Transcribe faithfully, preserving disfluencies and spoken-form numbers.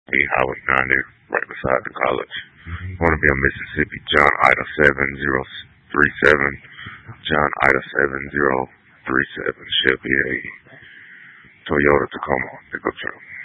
me, Howard County, right beside the college. Want to be on Mississippi, John Ida seven zero three seven, John Ida seven zero three seven, Shelby A, Toyota Tacoma, pickup truck.